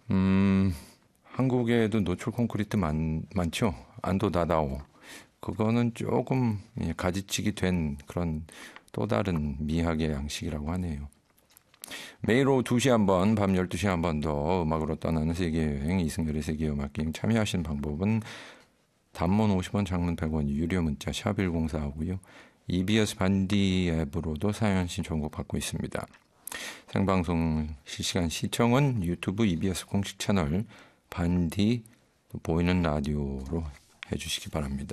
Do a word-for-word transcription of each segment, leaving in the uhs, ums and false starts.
음, 한국에도 노출 콘크리트 많, 많죠. 안도 다다오. 그거는 조금 예, 가지치기 된 그런 또 다른 미학의 양식이라고 하네요. 매일 오후 두 시에 한 번, 밤 열두 시에 한 번 더 음악으로 떠나는 세계여행 이승열의 세계음악 게임 참여하시는 방법은 단문 오십 원, 장문 백 원, 유료 문자 샵 일공사오고요. 이비에스 반디 앱으로도 사연 신청곡 받고 있습니다. 생방송 실시간 시청은 유튜브 이비에스 공식 채널 반디 보이는 라디오로 해주시기 바랍니다.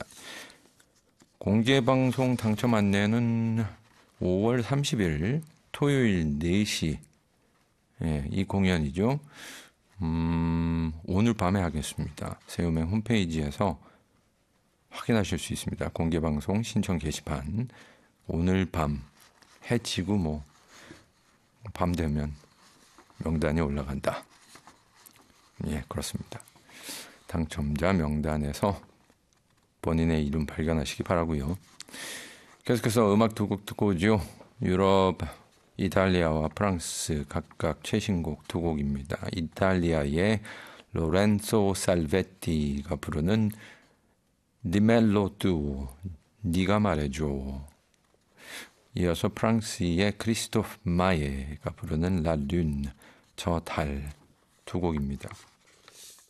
공개방송 당첨 안내는 오월 삼십일 토요일 네 시 예, 이 공연이죠. 음, 오늘 밤에 하겠습니다. 새우맹 홈페이지에서 확인하실 수 있습니다. 공개방송 신청 게시판 오늘 밤 해치고 뭐 밤 되면 명단이 올라간다. 예, 그렇습니다. 당첨자 명단에서 본인의 이름 발견하시기 바라고요. 계속해서 음악 두 곡 듣고 오죠. 유럽, 이탈리아와 프랑스 각각 최신곡 두 곡입니다. 이탈리아의 로렌소 살베티가 부르는 디멜로 뚜, 네가 말해줘. 이어서 프랑스의 크리스토프 마예가 부르는 라 륜, 저 달 두 곡입니다.